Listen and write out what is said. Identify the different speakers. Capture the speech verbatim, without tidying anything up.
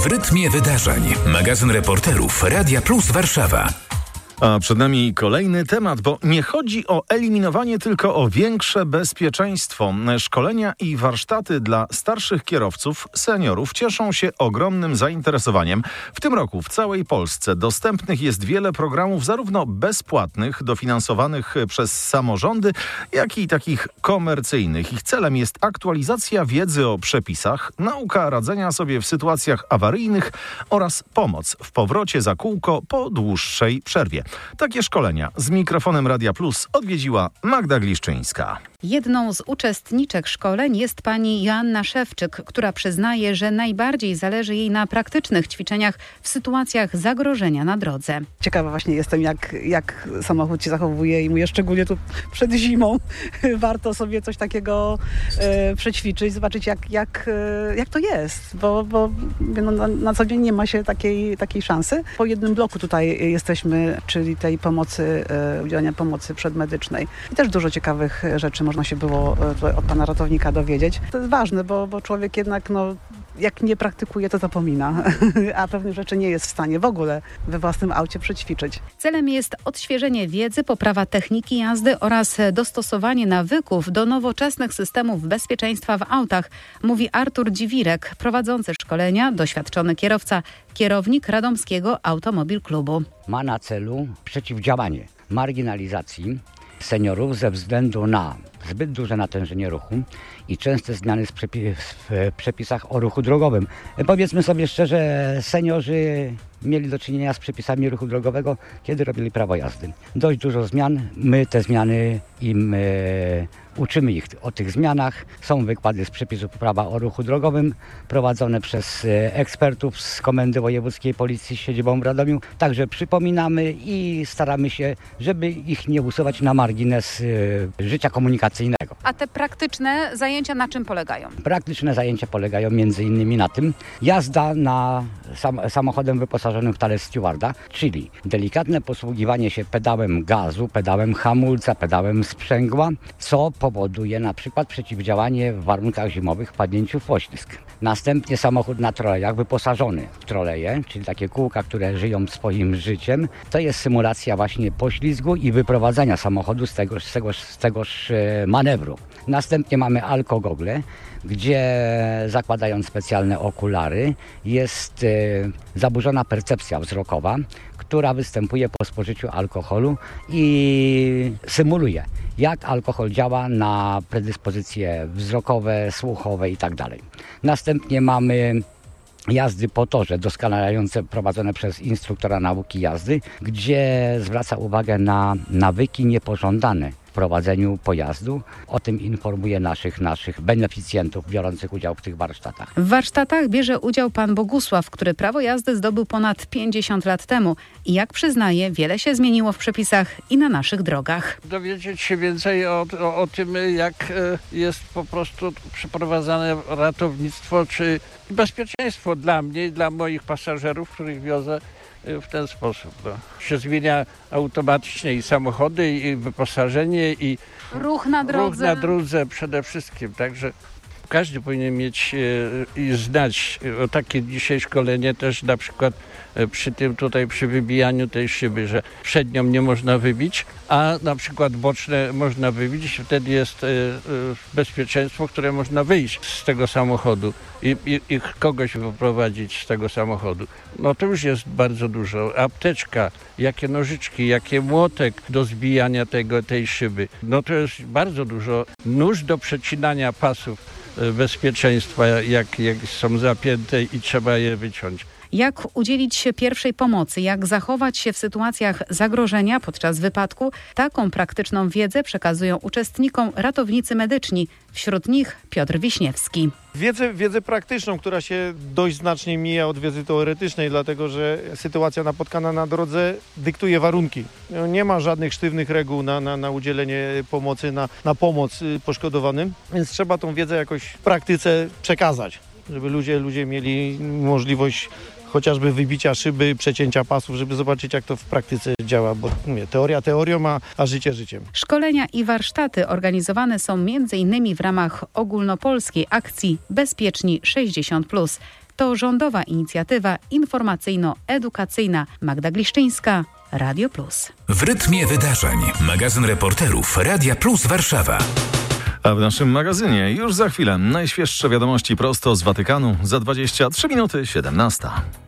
Speaker 1: W rytmie wydarzeń. Magazyn reporterów Radia Plus Warszawa.
Speaker 2: A przed nami kolejny temat, bo nie chodzi o eliminowanie, tylko o większe bezpieczeństwo. Szkolenia i warsztaty dla starszych kierowców, seniorów cieszą się ogromnym zainteresowaniem. W tym roku w całej Polsce dostępnych jest wiele programów zarówno bezpłatnych, dofinansowanych przez samorządy, jak i takich komercyjnych. Ich celem jest aktualizacja wiedzy o przepisach, nauka radzenia sobie w sytuacjach awaryjnych oraz pomoc w powrocie za kółko po dłuższej przerwie. Takie szkolenia z mikrofonem Radia Plus odwiedziła Magda Gliszczyńska.
Speaker 3: Jedną z uczestniczek szkoleń jest pani Joanna Szewczyk, która przyznaje, że najbardziej zależy jej na praktycznych ćwiczeniach w sytuacjach zagrożenia na drodze.
Speaker 4: Ciekawa właśnie jestem, jak, jak samochód się zachowuje i mówię, szczególnie tu przed zimą warto sobie coś takiego e, przećwiczyć, zobaczyć jak, jak, e, jak to jest, bo, bo no, na, na co dzień nie ma się takiej, takiej szansy. Po jednym bloku tutaj jesteśmy, czyli tej pomocy, e, udzielania pomocy przedmedycznej. I też dużo ciekawych rzeczy można się było od pana ratownika dowiedzieć. To jest ważne, bo, bo człowiek jednak, no, jak nie praktykuje, to zapomina, a pewnych rzeczy nie jest w stanie w ogóle we własnym aucie przećwiczyć.
Speaker 3: Celem jest odświeżenie wiedzy, poprawa techniki jazdy oraz dostosowanie nawyków do nowoczesnych systemów bezpieczeństwa w autach, mówi Artur Dziwirek, prowadzący szkolenia, doświadczony kierowca, kierownik Radomskiego Automobil Klubu.
Speaker 5: Ma na celu przeciwdziałanie marginalizacji seniorów ze względu na zbyt duże natężenie ruchu i częste zmiany w przepisach o ruchu drogowym. Powiedzmy sobie szczerze, seniorzy mieli do czynienia z przepisami ruchu drogowego, kiedy robili prawo jazdy. Dość dużo zmian, my te zmiany im e, uczymy ich o tych zmianach. Są wykłady z przepisów prawa o ruchu drogowym prowadzone przez e, ekspertów z Komendy Wojewódzkiej Policji z siedzibą w Radomiu. Także przypominamy i staramy się, żeby ich nie usuwać na margines e, życia komunikacyjnego.
Speaker 3: A te praktyczne zajęcia na czym polegają?
Speaker 5: Praktyczne zajęcia polegają między innymi na tym, jazda na sam, samochodem wyposażonym w talerz stewarda, czyli delikatne posługiwanie się pedałem gazu, pedałem hamulca, pedałem sprzęgła, co powoduje na przykład przeciwdziałanie w warunkach zimowych padnięciu w poślizg. Następnie samochód na trolejach wyposażony w troleje, czyli takie kółka, które żyją swoim życiem. To jest symulacja właśnie poślizgu i wyprowadzania samochodu z tegoż, z tegoż, z tegoż manewru. Następnie mamy alkogogle, gdzie zakładając specjalne okulary jest e, zaburzona percepcja wzrokowa, która występuje po spożyciu alkoholu i symuluje, jak alkohol działa na predyspozycje wzrokowe, słuchowe itd. Następnie mamy jazdy po torze doskonalające prowadzone przez instruktora nauki jazdy, gdzie zwraca uwagę na nawyki niepożądane w prowadzeniu pojazdu. O tym informuje naszych, naszych beneficjentów biorących udział w tych warsztatach.
Speaker 3: W warsztatach bierze udział pan Bogusław, który prawo jazdy zdobył ponad pięćdziesiąt lat temu. I jak przyznaje, wiele się zmieniło w przepisach i na naszych drogach.
Speaker 6: Dowiedzieć się więcej o, o, o tym, jak jest po prostu przeprowadzane ratownictwo czy bezpieczeństwo dla mnie i dla moich pasażerów, których wiozę w ten sposób. No. Się zmienia automatycznie i samochody, i wyposażenie, i
Speaker 3: ruch na drodze.
Speaker 6: Ruch na drodze przede wszystkim. Także każdy powinien mieć e, i znać o takie dzisiaj szkolenie też na przykład e, przy tym tutaj przy wybijaniu tej szyby, że przednią nie można wybić, a na przykład boczne można wybić. Wtedy jest e, e, bezpieczeństwo, które można wyjść z tego samochodu i, i, i kogoś wyprowadzić z tego samochodu. No to już jest bardzo dużo. Apteczka, jakie nożyczki, jakie młotek do zbijania tego, tej szyby. No to jest bardzo dużo. Nóż do przecinania pasów bezpieczeństwa, jak, jak są zapięte i trzeba je wyciąć.
Speaker 3: Jak udzielić się pierwszej pomocy, jak zachować się w sytuacjach zagrożenia podczas wypadku, taką praktyczną wiedzę przekazują uczestnikom ratownicy medyczni. Wśród nich Piotr Wiśniewski.
Speaker 7: Wiedzę, wiedzę praktyczną, która się dość znacznie mija od wiedzy teoretycznej, dlatego że sytuacja napotkana na drodze dyktuje warunki. Nie ma żadnych sztywnych reguł na, na, na udzielenie pomocy, na, na pomoc poszkodowanym, więc trzeba tą wiedzę jakoś w praktyce przekazać, żeby ludzie, ludzie mieli możliwość chociażby wybicia szyby, przecięcia pasów, żeby zobaczyć, jak to w praktyce działa, bo mówię, teoria teorią, a, a życie życiem.
Speaker 3: Szkolenia i warsztaty organizowane są między innymi w ramach ogólnopolskiej akcji Bezpieczni sześćdziesiąt plus. To rządowa inicjatywa informacyjno-edukacyjna. Magda Gliszczyńska, Radio Plus.
Speaker 1: W rytmie wydarzeń. Magazyn reporterów Radia Plus Warszawa.
Speaker 2: A w naszym magazynie już za chwilę najświeższe wiadomości prosto z Watykanu. Za dwadzieścia trzy minuty siedemnasta.